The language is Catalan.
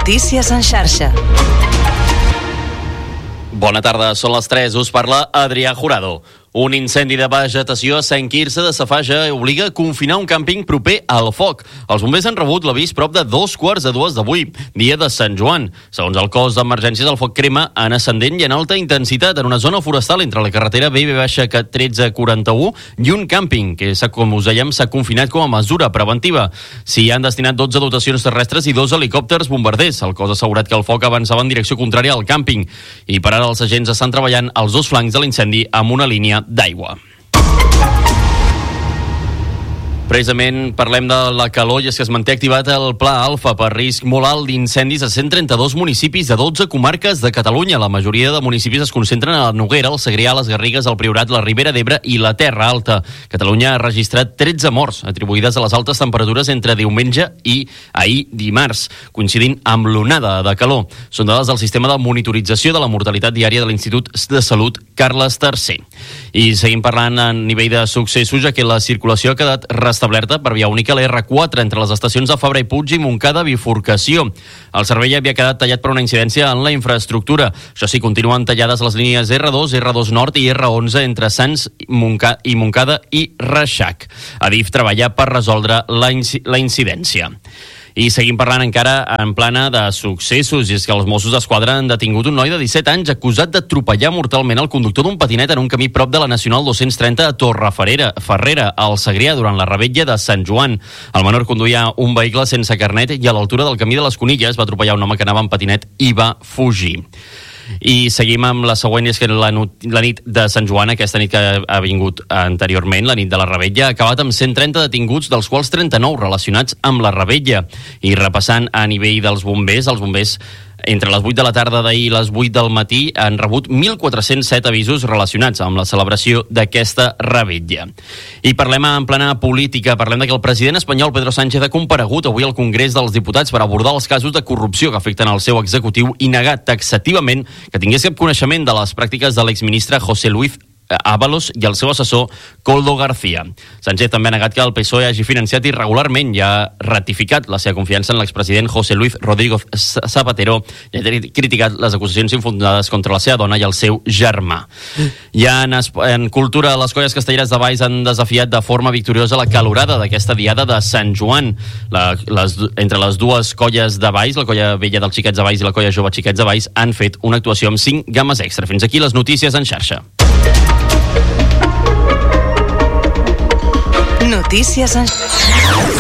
Notícies en xarxa. Bona tarda, són les 3, us parla Adrià Jurado. Un incendi de vegetació a Sant Quirze de Safaja obliga a confinar un càmping proper al foc. Els bombers han rebut l'avís prop de 2:15 d'avui, dia de Sant Joan. Segons el cos d'emergències, el foc crema en ascendent i en alta intensitat en una zona forestal entre la carretera BB-1341 i un càmping, que, com us dèiem, s'ha confinat com a mesura preventiva. S'hi han destinat 12 dotacions terrestres i 2 helicòpters bombarders. El cos ha assegurat que el foc avançava en direcció contrària al càmping. I per ara els agents estan treballant als 2 flancs de l'incendi amb una línia d'aigua. Precisament parlem de la calor i és que es manté activat el Pla Alfa per risc molt alt d'incendis a 132 municipis de 12 comarques de Catalunya. La majoria de municipis es concentren a la Noguera, el Segrià, les Garrigues, el Priorat, la Ribera d'Ebre i la Terra Alta. Catalunya ha registrat 13 morts atribuïdes a les altes temperatures entre diumenge i ahir dimarts, coincidint amb l'onada de calor. Són dades del sistema de monitorització de la mortalitat diària de l'Institut de Salut Carles III. I seguim parlant a nivell de successos, ja que la circulació ha quedat establerta per via única a la R4 entre les estacions de Fabra i Puig i Montcada bifurcació. El servei havia quedat tallat per una incidència en la infraestructura. Això sí, continuen tallades les línies R2, R2 Nord i R11 entre Sants i Montcada i Reixac. Adif treballa per resoldre la incidència. I seguim parlant encara en plana de successos, i és que els Mossos d'Esquadra han detingut un noi de 17 anys acusat d'atropellar mortalment el conductor d'un patinet en un camí prop de la Nacional 230 a Torreferrera, al Segrià, durant la revetlla de Sant Joan. El menor conduïa un vehicle sense carnet i a l'altura del camí de les Conilles va atropellar un home que anava en patinet i va fugir. I seguim amb la següent, és que la nit de Sant Joan, aquesta nit que ha vingut anteriorment, la nit de la revetlla, ha acabat amb 130 detinguts, dels quals 39 relacionats amb la revetlla. I repassant a nivell dels bombers, els bombers entre les 8 de la tarda d'ahir i les 8 del matí han rebut 1.407 avisos relacionats amb la celebració d'aquesta revetlla. I parlem en plana política, parlem que el president espanyol Pedro Sánchez ha comparegut avui al Congrés dels Diputats per abordar els casos de corrupció que afecten el seu executiu i negat taxativament que tingués cap coneixement de les pràctiques de l'exministre José Luis Ábalos i el seu assessor Koldo García. Sánchez també ha negat que el PSOE hagi financiat irregularment i ha ratificat la seva confiança en l'expresident José Luis Rodríguez Zapatero i ha criticat les acusacions infundades contra la seva dona i el seu germà. Ja en cultura, les colles castelleres de Valls han desafiat de forma victoriosa la calorada d'aquesta diada de Sant Joan. Entre les dues colles de Valls, la colla vella dels Xiquets de Valls i la colla jove Xiquets de Valls, han fet una actuació amb 5 games extra. Fins aquí les notícies en xarxa. Notícies en